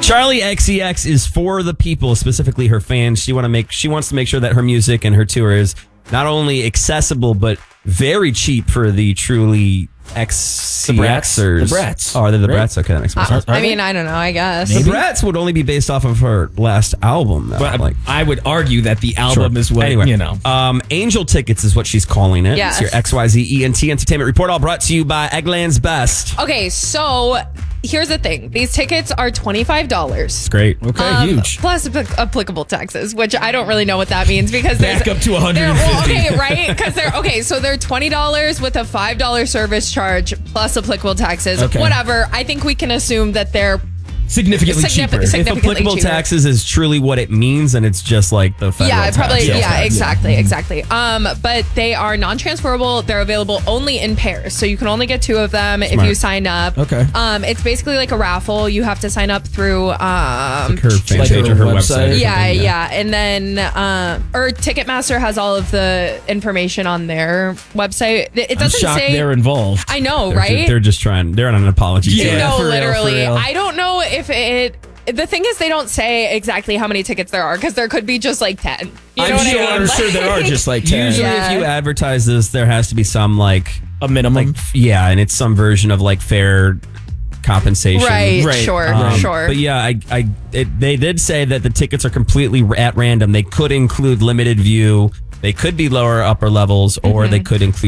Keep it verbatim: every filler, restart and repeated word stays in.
Charli X C X is for the people, specifically her fans. She want to make she wants to make sure that her music and her tour is not only accessible but very cheap for the truly X C Xers. The brats. Oh, are they the right? brats? Okay, that makes more Uh, sense. I mean, I don't know. I guess. The brats would only be based off of her last album, though. But like, I would argue that the album Sure. is what, anyway, you know. Um, Angel Tickets is what she's calling it. Yes. It's your X Y Z E N T Entertainment Report, all brought to you by Eggland's Best. Okay, so here's the thing. These tickets are twenty-five dollars. It's great. Okay, Um, huge. Plus ap- applicable taxes, which I don't really know what that means because there's Back up to one hundred they're- fifty. well, okay, right? Because they're okay. So they're twenty dollars with a five dollar service charge plus applicable taxes. Okay. Whatever. I think we can assume that they're Significantly Signifi- cheaper. sig- If significantly applicable cheaper. taxes is truly what it means, and it's just like the federal yeah, tax. probably Yeah. yeah, Yeah. exactly, exactly. Um, but they are non-transferable. They're available only in pairs, so you can only get two of them if Smart. you sign up. Okay. Um, it's basically like a raffle. You have to sign up through um. Her fan Like page her or her website website. or Yeah, something, yeah, and then uh, or Ticketmaster has all of the information on their website. It it I'm doesn't shocked say. they're involved. I know, They're, right? ju- they're just trying. They're on an apology. Yeah. tour. no, for real, for literally. real. I don't know if it. The thing is, they don't say exactly how many tickets there are because there could be just like ten. You know I'm what sure, I mean? I'm sure there are just like ten. Usually, Yeah. if you advertise this, there has to be some like, a minimum. like yeah, and it's some version of like fair compensation. Right, Right. sure, Um, sure. But yeah, I, I, it, they did say that the tickets are completely at random. They could include limited view. They could be lower upper levels, or they could include